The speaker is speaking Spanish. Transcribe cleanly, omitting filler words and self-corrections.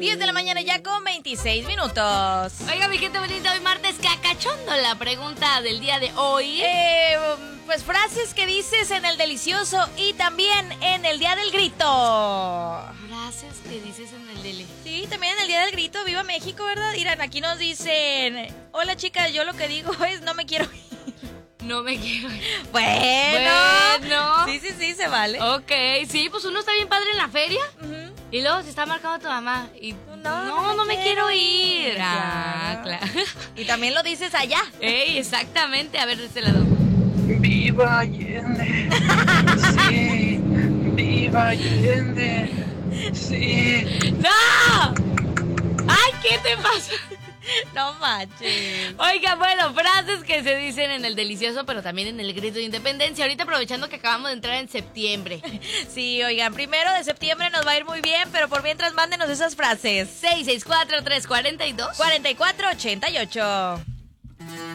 10 de la mañana ya con 26 minutos. Oiga, mi gente bonita, hoy martes cacachondo la pregunta del día de hoy. Pues frases que dices en el delicioso y también en el día del grito. Frases que dices en el deli. Sí, también en el día del grito, viva México, ¿verdad? Irán, aquí nos dicen, hola chicas, yo lo que digo es no me quiero ir. No me quiero ir. Bueno. Sí. Sí, se vale. Ok, sí, pues uno está bien padre en la feria. Ujú. Y luego se está marcando tu mamá y No me quiero ir. Claro. Claro. Y también lo dices allá. Ey, exactamente. A ver, de este lado. ¡Viva Allende! ¡Sí! ¡Viva Allende! ¡Sí! ¡No! ¡Ay, qué te pasa! No manches. Oiga, bueno, frases que se dicen en el delicioso, pero también en el grito de independencia. Ahorita aprovechando que acabamos de entrar en septiembre. Sí, oigan, 1 de septiembre nos va a ir muy bien, pero por mientras mándenos esas frases. 664-342 4488.